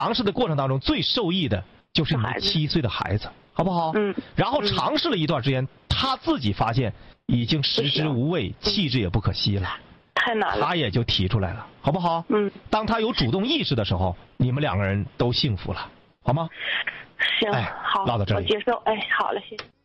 尝试的过程当中最受益的就是你7岁的孩子，好不好？然后尝试了一段时间，他自己发现已经食之无味，弃之也不可惜了。 太难了。 他也就提出来了，好不好？当他有主动意识的时候，你们2个人都幸福了，好吗？ 行，好， 唠到这里， 我接受。好了，谢谢。